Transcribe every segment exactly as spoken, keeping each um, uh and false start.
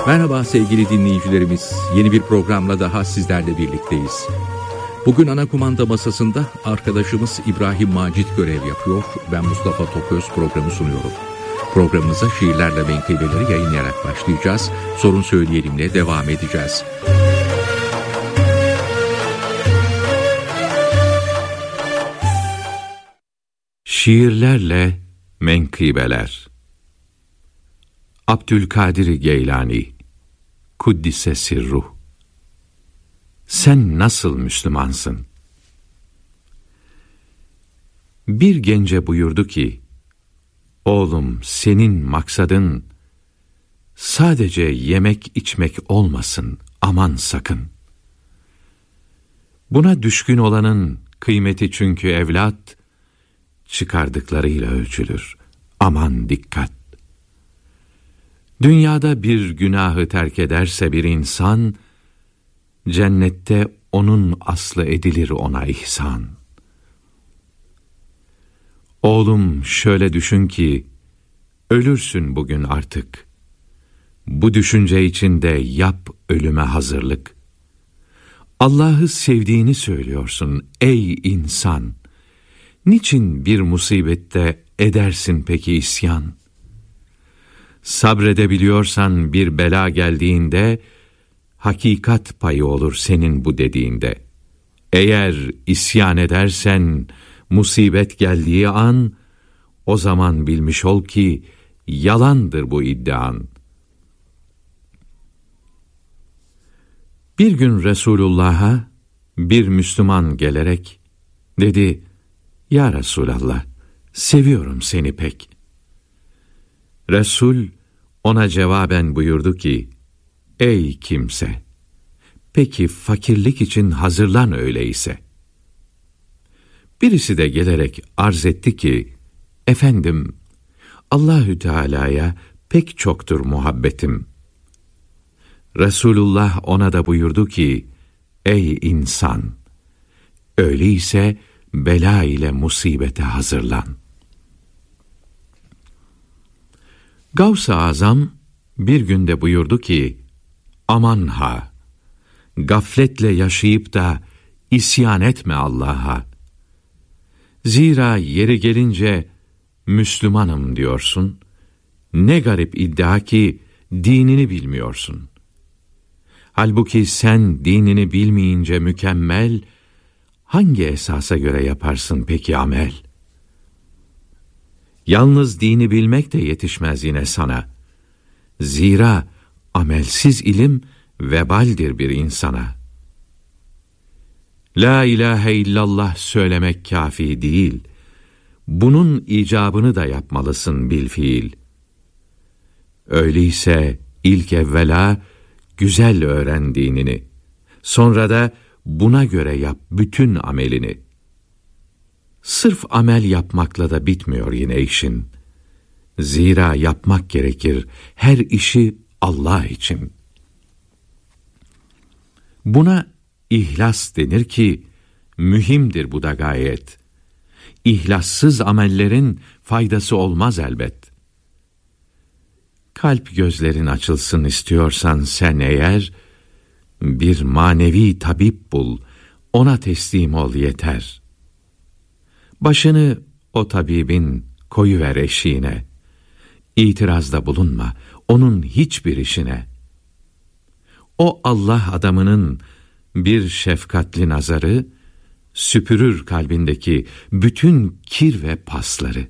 Merhaba sevgili dinleyicilerimiz. Yeni bir programla daha sizlerle birlikteyiz. Bugün ana kumanda masasında arkadaşımız İbrahim Macit görev yapıyor. Ben Mustafa Toköz programı sunuyorum. Programımıza şiirlerle menkıbeleri yayınlayarak başlayacağız. Sorun Söyleyelim'le devam edeceğiz. Şiirlerle menkıbeler. Abdülkadir Geylani, Kuddise Sirruh. Sen nasıl Müslümansın? Bir gence buyurdu ki, oğlum senin maksadın sadece yemek içmek olmasın, aman sakın. Buna düşkün olanın kıymeti çünkü evlat, çıkardıklarıyla ölçülür, aman dikkat. Dünyada bir günahı terk ederse bir insan, cennette onun aslı edilir ona ihsan. Oğlum şöyle düşün ki, ölürsün bugün artık. Bu düşünce içinde yap ölüme hazırlık. Allah'ı sevdiğini söylüyorsun ey insan. Niçin bir musibette edersin peki isyan? Sabredebiliyorsan bir bela geldiğinde, hakikat payı olur senin bu dediğinde. Eğer isyan edersen, musibet geldiği an, o zaman bilmiş ol ki, yalandır bu iddian. Bir gün Resulullah'a bir Müslüman gelerek, dedi, ya Resulallah, seviyorum seni pek. Resul ona cevaben buyurdu ki, ey kimse, peki fakirlik için hazırlan öyleyse. Birisi de gelerek arz etti ki, efendim, Allahü Teala'ya pek çoktur muhabbetim. Resulullah ona da buyurdu ki, ey insan, öyleyse bela ile musibete hazırlan. Gavs-ı Azam bir günde buyurdu ki, aman ha, gafletle yaşayıp da isyan etme Allah'a. Zira yeri gelince Müslümanım diyorsun, ne garip iddia ki dinini bilmiyorsun. Halbuki sen dinini bilmeyince mükemmel, hangi esasa göre yaparsın peki amel? Yalnız dini bilmek de yetişmez yine sana. Zira amelsiz ilim vebaldir bir insana. La ilahe illallah söylemek kafi değil. Bunun icabını da yapmalısın bilfiil. Öyleyse ilk evvela güzel öğren dinini. Sonra da buna göre yap bütün amelini. Sırf amel yapmakla da bitmiyor yine işin. Zira yapmak gerekir her işi Allah için. Buna ihlas denir ki, mühimdir bu da gayet. İhlassız amellerin faydası olmaz elbet. Kalp gözlerin açılsın istiyorsan sen eğer, bir manevi tabip bul, ona teslim ol yeter. Başını o tabibin koyuver eşiğine, İtirazda bulunma onun hiçbir işine. O Allah adamının bir şefkatli nazarı, süpürür kalbindeki bütün kir ve pasları.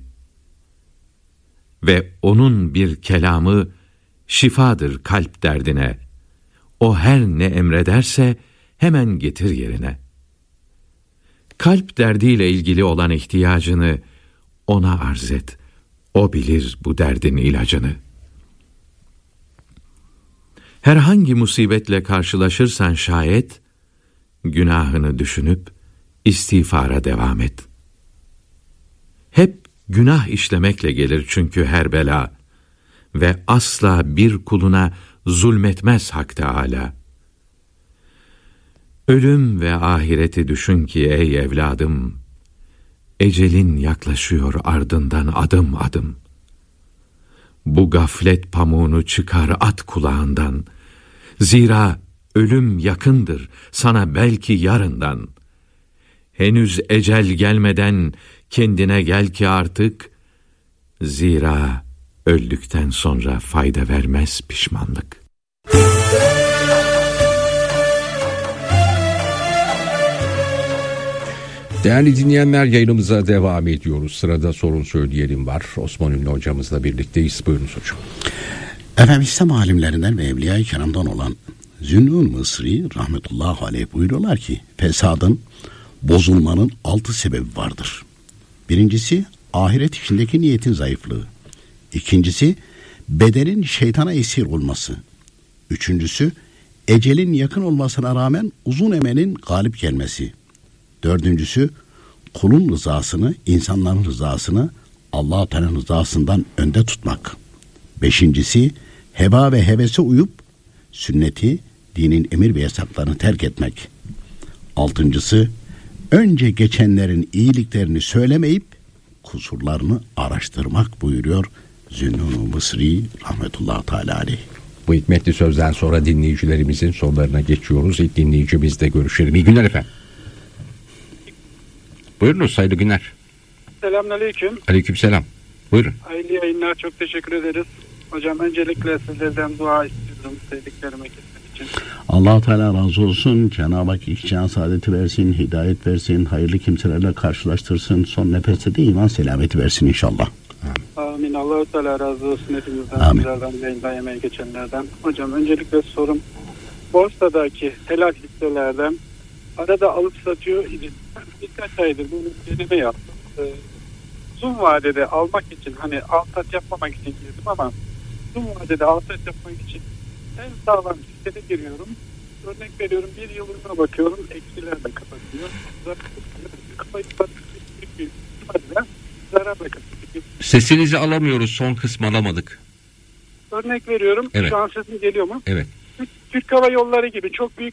Ve onun bir kelamı şifadır kalp derdine. O her ne emrederse hemen getir yerine. Kalp derdiyle ilgili olan ihtiyacını ona arz et. O bilir bu derdin ilacını. Herhangi musibetle karşılaşırsan şayet, günahını düşünüp istiğfara devam et. Hep günah işlemekle gelir çünkü her bela ve asla bir kuluna zulmetmez Hak Teâlâ. Ölüm ve ahireti düşün ki ey evladım, ecelin yaklaşıyor ardından adım adım. Bu gaflet pamuğunu çıkar at kulağından. Zira ölüm yakındır sana belki yarından. Henüz ecel gelmeden kendine gel ki artık, zira öldükten sonra fayda vermez pişmanlık. Değerli dinleyenler, yayınımıza devam ediyoruz. Sırada sorun söyleyelim var. Osman Ünlü hocamızla birlikteyiz. Buyurunuz hocam. Efendim, İslam alimlerinden ve Evliya-i Kiram'dan olan Zünnun Mısri rahmetullahi aleyh buyuruyorlar ki fesadın, bozulmanın altı sebebi vardır. Birincisi ahiret içindeki niyetin zayıflığı. İkincisi bedenin şeytana esir olması. Üçüncüsü ecelin yakın olmasına rağmen uzun emelin galip gelmesi. Dördüncüsü kulun rızasını, insanların rızasını Allah-u Teala'nın rızasından önde tutmak. Beşincisi heva ve hevese uyup sünneti, dinin emir ve yasaklarını terk etmek. Altıncısı önce geçenlerin iyiliklerini söylemeyip kusurlarını araştırmak buyuruyor Zünnun Mısri rahmetullahi teala aleyh. Bu hikmetli sözden sonra dinleyicilerimizin sorularına geçiyoruz. İlk dinleyicimizle görüşelim. İyi günler efendim. Buyurunuz, hayırlı günler. Selamünaleyküm. Aleykümselam. Buyurun. Hayırlı yayınlar, çok teşekkür ederiz. Hocam öncelikle sizlerden dua istiyorum sevdiklerime gitmek için. Allah-u Teala razı olsun. Cenab-ı Hak ihsan saadeti versin, hidayet versin, hayırlı kimselerle karşılaştırsın. Son nefeste de iman selameti versin inşallah. Amin. Allah-u Teala razı olsun hepimizden. Amin. Bizlerden, yayından yemeğe geçenlerden. Hocam öncelikle sorum, borsadaki helal hisselerden arada alıp satıyor idi. Birkaç aydır bunu deneme yaptım. Ee, uzun vadede almak için, hani alsat yapmamak için girdim ama uzun vadede alsat yapmak için en sağlam hissede giriyorum. Örnek veriyorum, bir yılına bakıyorum, eksilerle kapatıyor. Zararla kapatıyor. Sesinizi alamıyoruz, son kısmı alamadık. Örnek veriyorum, Evet. şu an sesim geliyor mu? Evet. Türk Hava Yolları gibi çok büyük